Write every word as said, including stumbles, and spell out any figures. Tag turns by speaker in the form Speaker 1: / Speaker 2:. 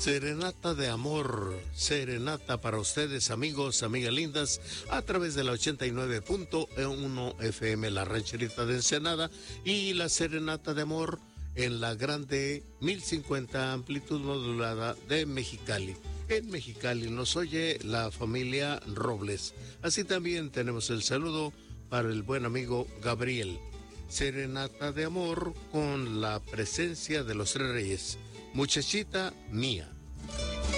Speaker 1: Serenata de amor, serenata para ustedes, amigos, amigas lindas, a través de la ochenta y nueve punto uno F M, la rancherita de Ensenada, y la serenata de amor en la grande mil cincuenta amplitud modulada de Mexicali. En Mexicali nos oye la familia Robles. Así también tenemos el saludo para el buen amigo Gabriel. Serenata de amor con la presencia de los tres reyes. Muchachita mía.